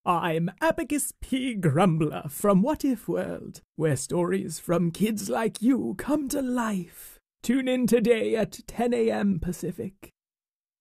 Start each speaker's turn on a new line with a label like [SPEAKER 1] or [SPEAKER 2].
[SPEAKER 1] I'm Abacus P. Grumbler from What If World, where stories from kids like you come to life. Tune in today at 10 a.m. Pacific.